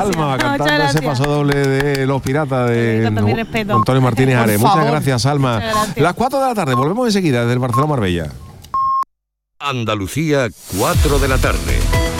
Salma, cantando ese paso doble de Los Piratas de Antonio Martínez Ares. Muchas gracias, Salma. Las 4 de la tarde, volvemos enseguida desde el Barcelona Marbella. Andalucía, 4 de la tarde.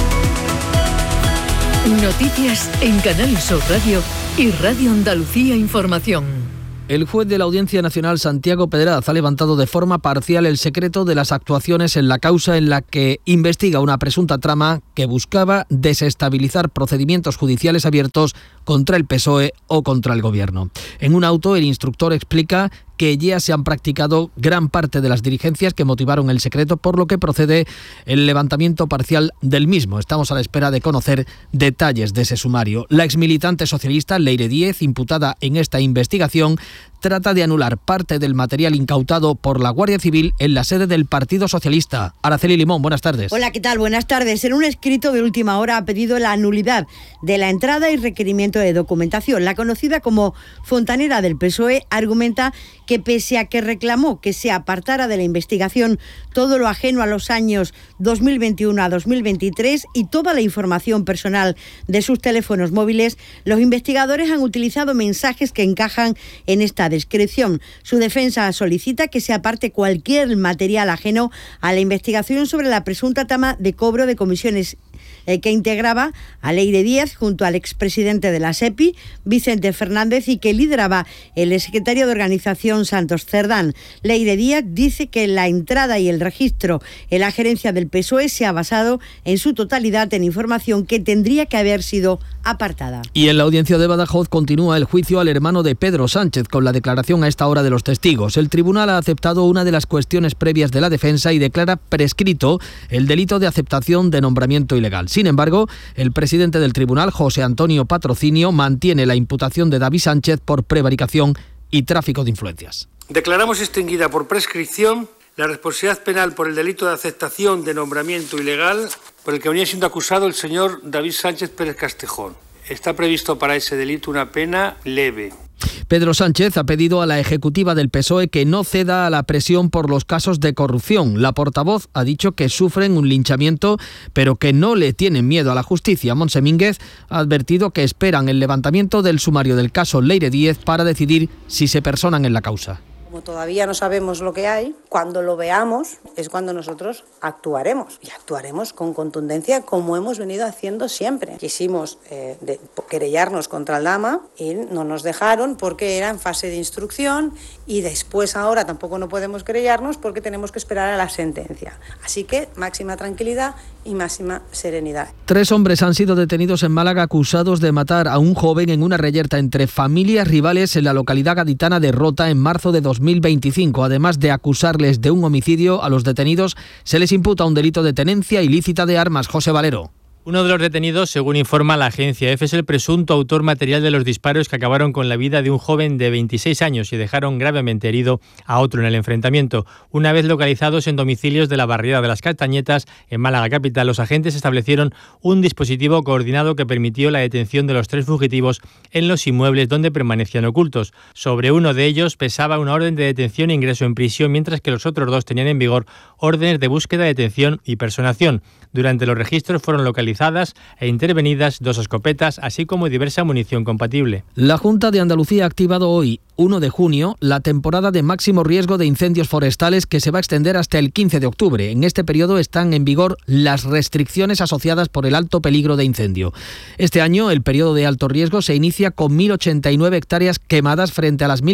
Noticias en Canal Sur Radio y Radio Andalucía Información. El juez de la Audiencia Nacional, Santiago Pedraz, ha levantado de forma parcial el secreto de las actuaciones en la causa en la que investiga una presunta trama que buscaba desestabilizar procedimientos judiciales abiertos contra el PSOE o contra el Gobierno. En un auto, el instructor explica que ya se han practicado gran parte de las diligencias que motivaron el secreto, por lo que procede el levantamiento parcial del mismo. Estamos a la espera de conocer detalles de ese sumario. La exmilitante socialista Leire Díez, imputada en esta investigación, trata de anular parte del material incautado por la Guardia Civil en la sede del Partido Socialista. Araceli Limón, buenas tardes. Hola, ¿qué tal? Buenas tardes. En un escrito de última hora ha pedido la nulidad de la entrada y requerimiento de documentación. La conocida como fontanera del PSOE argumenta que pese a que reclamó que se apartara de la investigación todo lo ajeno a los años 2021 a 2023 y toda la información personal de sus teléfonos móviles, los investigadores han utilizado mensajes que encajan en esta descripción. Su defensa solicita que se aparte cualquier material ajeno a la investigación sobre la presunta trama de cobro de comisiones que integraba a Leire Díez junto al expresidente de la SEPI, Vicente Fernández, y que lideraba el secretario de organización Santos Cerdán. Leire Díez dice que la entrada y el registro en la gerencia del PSOE se ha basado en su totalidad en información que tendría que haber sido apartada. Y en la audiencia de Badajoz continúa el juicio al hermano de Pedro Sánchez con la declaración a esta hora de los testigos. El tribunal ha aceptado una de las cuestiones previas de la defensa y declara prescrito el delito de aceptación de nombramiento ilegal. Sin embargo, el presidente del tribunal, José Antonio Patrocinio, mantiene la imputación de David Sánchez por prevaricación y tráfico de influencias. Declaramos extinguida por prescripción la responsabilidad penal por el delito de aceptación de nombramiento ilegal por el que venía siendo acusado el señor David Sánchez Pérez Castejón. Está previsto para ese delito una pena leve. Pedro Sánchez ha pedido a la ejecutiva del PSOE que no ceda a la presión por los casos de corrupción. La portavoz ha dicho que sufren un linchamiento, pero que no le tienen miedo a la justicia. Montse Mínguez ha advertido que esperan el levantamiento del sumario del caso Leire Díez para decidir si se personan en la causa. Como todavía no sabemos lo que hay, cuando lo veamos es cuando nosotros actuaremos. Y actuaremos con contundencia como hemos venido haciendo siempre. Quisimos querellarnos contra el Dama y no nos dejaron porque era en fase de instrucción y después ahora tampoco no podemos querellarnos porque tenemos que esperar a la sentencia. Así que máxima tranquilidad y máxima serenidad. 3 hombres han sido detenidos en Málaga acusados de matar a un joven en una reyerta entre familias rivales en la localidad gaditana de Rota en marzo de 2025. Además de acusarles de un homicidio, a los detenidos se les imputa un delito de tenencia ilícita de armas. José Valero. Uno de los detenidos, según informa la agencia EFE, es el presunto autor material de los disparos que acabaron con la vida de un joven de 26 años y dejaron gravemente herido a otro en el enfrentamiento. Una vez localizados en domicilios de la barriada de las Castañetas, en Málaga capital, los agentes establecieron un dispositivo coordinado que permitió la detención de los 3 fugitivos en los inmuebles donde permanecían ocultos. Sobre uno de ellos pesaba una orden de detención e ingreso en prisión, mientras que los otros 2 tenían en vigor órdenes de búsqueda, detención y personación. Durante los registros fueron localizadas e intervenidas 2 escopetas, así como diversa munición compatible. La Junta de Andalucía ha activado hoy, 1 de junio, la temporada de máximo riesgo de incendios forestales que se va a extender hasta el 15 de octubre. En este periodo están en vigor las restricciones asociadas por el alto peligro de incendio. Este año, el periodo de alto riesgo se inicia con 1.089 hectáreas quemadas frente a las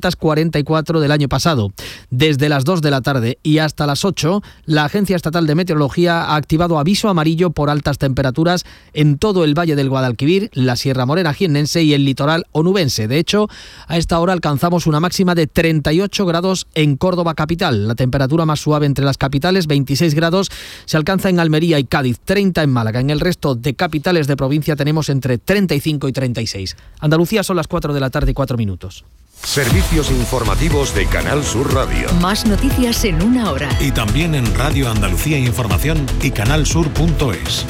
1.544 del año pasado. Desde las 2 de la tarde y hasta las 8, la Agencia Estatal de Meteorología ha activado aviso amarillo por altas temperaturas en todo el Valle del Guadalquivir, la Sierra Morena jiennense y el litoral onubense. De hecho, a esta hora alcanzamos una máxima de 38 grados en Córdoba capital. La temperatura más suave entre las capitales, 26 grados, se alcanza en Almería y Cádiz, 30 en Málaga. En el resto de capitales de provincia tenemos entre 35 y 36. Andalucía, son las 4 de la tarde y 4 minutos. Servicios informativos de Canal Sur Radio. Más noticias en 1 hora. Y también en Radio Andalucía Información y canalsur.es.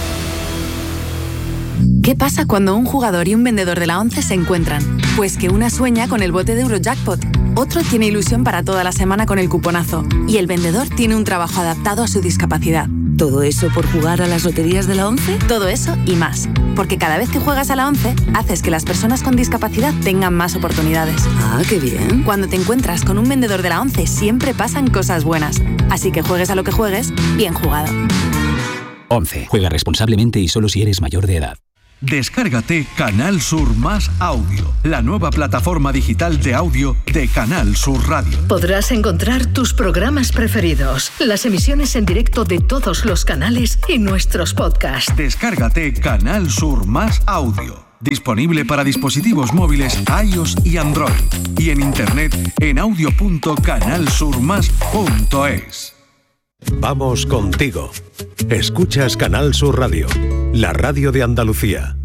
¿Qué pasa cuando un jugador y un vendedor de la ONCE se encuentran? Pues que una sueña con el bote de Eurojackpot, otro tiene ilusión para toda la semana con el cuponazo y el vendedor tiene un trabajo adaptado a su discapacidad. ¿Todo eso por jugar a las loterías de la ONCE? Todo eso y más. Porque cada vez que juegas a la ONCE, haces que las personas con discapacidad tengan más oportunidades. Ah, qué bien. Cuando te encuentras con un vendedor de la ONCE, siempre pasan cosas buenas. Así que juegues a lo que juegues, bien jugado. ONCE. Juega responsablemente y solo si eres mayor de edad. Descárgate Canal Sur Más Audio, la nueva plataforma digital de audio de Canal Sur Radio. Podrás encontrar tus programas preferidos, las emisiones en directo de todos los canales y nuestros podcasts. Descárgate Canal Sur Más Audio. Disponible para dispositivos móviles iOS y Android. Y en internet en audio.canalsurmas.es. Vamos contigo. Escuchas Canal Sur Radio, la radio de Andalucía.